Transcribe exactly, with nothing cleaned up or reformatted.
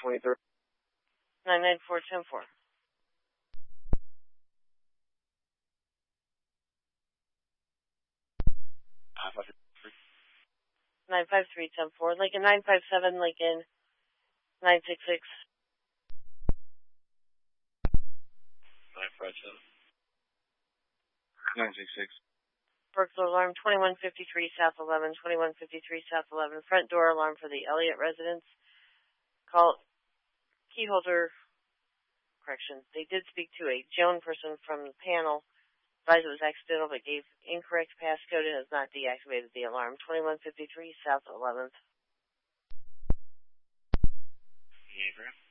twenty-three. nine nine four ten four. nine five three ten four. Lincoln nine five seven, Lincoln nine six six. nine five seven. nine six six. Burglar alarm twenty-one fifty-three South eleven, twenty-one fifty-three South eleven. Front door alarm for the Elliott residence. Call key holder. Correction. They did speak to a Joan person from the panel. Advised it was accidental, but gave incorrect passcode and has not deactivated the alarm. twenty-one fifty-three South eleventh. Yeah,